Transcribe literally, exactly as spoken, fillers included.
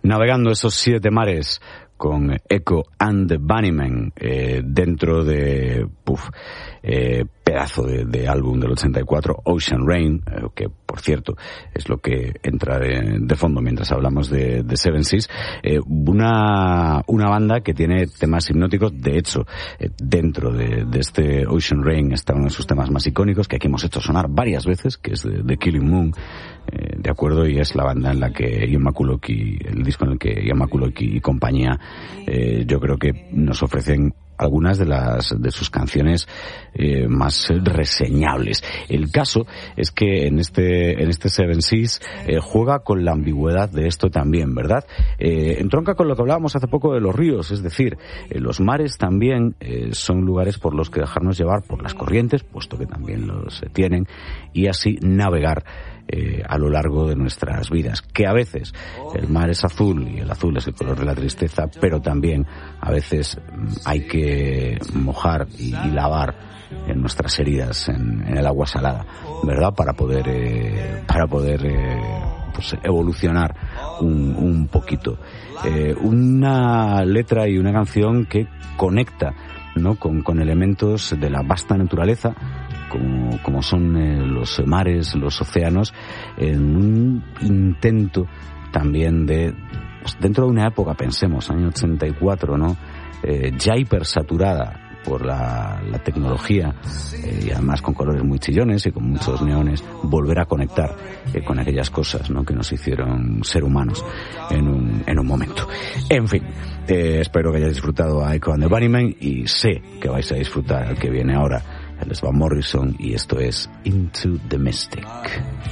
Navegando esos siete mares con Echo and the Bunnymen eh, dentro de puf, eh, pedazo de, de álbum del ochenta y cuatro, Ocean Rain, eh, que por cierto es lo que entra de, de fondo mientras hablamos de, de Seven Seas, eh, una, una banda que tiene temas hipnóticos. De hecho, eh, dentro de, de este Ocean Rain está uno de sus temas más icónicos que aquí hemos hecho sonar varias veces, que es de, de Killing Moon, eh, de acuerdo, y es la banda en la que Ian McCulloch, el disco en el que Ian McCulloch y compañía Eh, yo creo que nos ofrecen algunas de las de sus canciones eh, más reseñables. El caso es que en este en este Seven Seas eh, juega con la ambigüedad de esto también, ¿verdad? Eh, entronca con lo que hablábamos hace poco de los ríos, es decir, eh, los mares también eh, son lugares por los que dejarnos llevar por las corrientes, puesto que también los eh, tienen, y así navegar Eh, a lo largo de nuestras vidas, que a veces el mar es azul y el azul es el color de la tristeza, pero también a veces hay que mojar y, y lavar en nuestras heridas en, en el agua salada, ¿verdad? Para poder eh, para poder eh, pues evolucionar un, un poquito. Eh, una letra y una canción que conecta, ¿no? con, con elementos de la vasta naturaleza, como, como son eh, los mares, los océanos, en un intento también de, pues dentro de una época, pensemos, año ochenta y cuatro, ¿no? Eh, ya hipersaturada por la, la tecnología, eh, y además con colores muy chillones y con muchos neones, volver a conectar eh, con aquellas cosas, ¿no? que nos hicieron ser humanos en un, en un momento. En fin, eh, espero que hayáis disfrutado a Echo and the Bunnymen, y sé que vais a disfrutar el que viene ahora. Él es Van Morrison y esto es Into the Mystic.